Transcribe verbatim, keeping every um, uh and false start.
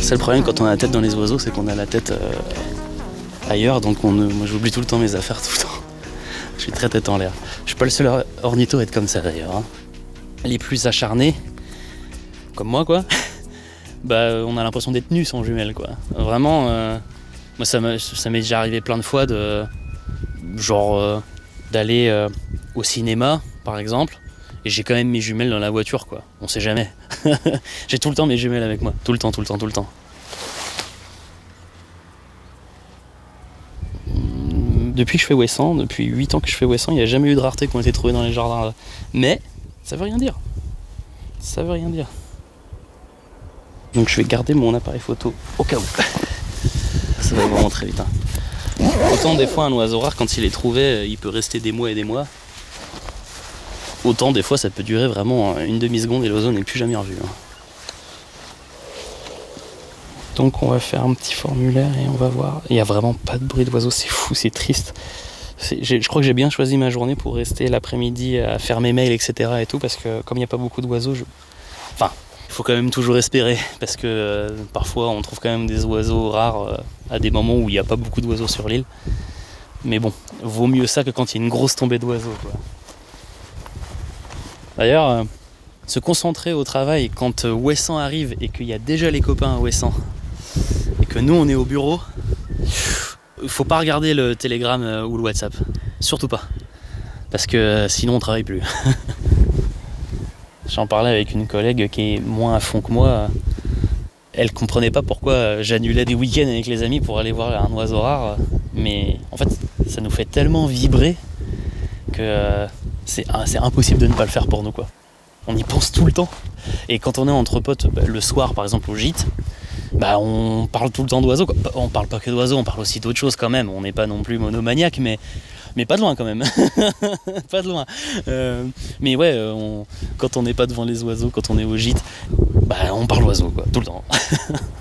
C'est le problème quand on a la tête dans les oiseaux, c'est qu'on a la tête euh, ailleurs, donc on, moi j'oublie tout le temps mes affaires tout le temps. Je suis très tête en l'air. Je suis pas le seul ornitho à être comme ça d'ailleurs. Hein. Les plus acharnés, comme moi quoi, bah on a l'impression d'être nus sans jumelles quoi. Vraiment, euh, moi ça m'est, ça m'est déjà arrivé plein de fois de genre euh, d'aller euh, au cinéma par exemple, et j'ai quand même mes jumelles dans la voiture quoi. On sait jamais. J'ai tout le temps mes jumelles avec moi, tout le temps, tout le temps, tout le temps. Depuis que je fais Ouessant, depuis huit ans que je fais Ouessant, il n'y a jamais eu de rareté qui ont été trouvées dans les jardins. Mais ça veut rien dire. Ça veut rien dire. Donc je vais garder mon appareil photo au cas où. Ça va vraiment très vite. Hein. Autant des fois un oiseau rare, quand il est trouvé, il peut rester des mois et des mois. Autant des fois ça peut durer vraiment une demi-seconde et l'oiseau n'est plus jamais revu. Hein. Donc on va faire un petit formulaire et on va voir. Il n'y a vraiment pas de bruit d'oiseaux, c'est fou, c'est triste. C'est, je crois que j'ai bien choisi ma journée pour rester l'après-midi à faire mes mails, et cetera. Et tout, parce que comme il n'y a pas beaucoup d'oiseaux, je... enfin, il faut quand même toujours espérer, parce que euh, parfois on trouve quand même des oiseaux rares euh, à des moments où il n'y a pas beaucoup d'oiseaux sur l'île. Mais bon, vaut mieux ça que quand il y a une grosse tombée d'oiseaux, quoi. D'ailleurs, euh, se concentrer au travail quand euh, Ouessant arrive et qu'il y a déjà les copains à Ouessant, et que nous on est au bureau, faut pas regarder le Telegram euh, ou le WhatsApp, surtout pas, parce que euh, sinon on travaille plus. J'en parlais avec une collègue qui est moins à fond que moi. Elle comprenait pas pourquoi j'annulais des week-ends avec les amis pour aller voir un oiseau rare, mais en fait ça nous fait tellement vibrer que euh, c'est, c'est impossible de ne pas le faire pour nous quoi. On y pense tout le temps, et quand on est entre potes, bah, le soir par exemple au gîte, bah on parle tout le temps d'oiseaux. On parle pas que d'oiseaux, on parle aussi d'autres choses quand même. On n'est pas non plus monomaniaque, mais, mais pas de loin quand même. Pas de loin. Euh, mais ouais, on, quand on n'est pas devant les oiseaux, quand on est au gîte, bah on parle oiseaux quoi, tout le temps.